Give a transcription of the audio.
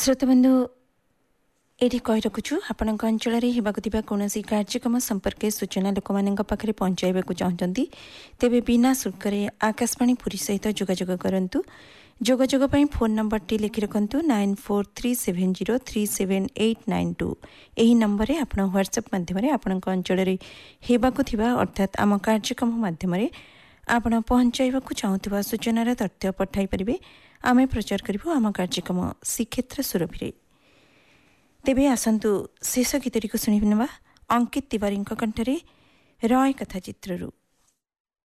श्रोतबंधु एठी कहि रखुछु आपणक अंचलरे हेबाकु थिबा कोनोसी कार्यक्रम संपर्के सूचना लोकमाननक पाखरे पहुंचाइबाकु चाहंतंती तेबे बिना शुल्करे आकाशवाणी पुरी सहित जोगाजोग करंतु। जोगाजोग पई फोन नंबरटी लिखि रखंतु 9437037892। एही नंबरे आपण व्हाट्सएप माध्यमरे आपणक अंचलरे हेबाकु थिबा अर्थात आम कार्यक्रम माध्यमरे आपण पहुंचाइबाकु चाहुथिबा सूचनार तथ्य पठाई परिबे। आमे प्रचार करिबो आम कार्यक्रम श्रीक्षेत्र सुरभिरे। तेबे आसंतु शेष गीतटिको शुणिनेबा अंकित तिवारी कंठरे रॉय कथा चित्ररू।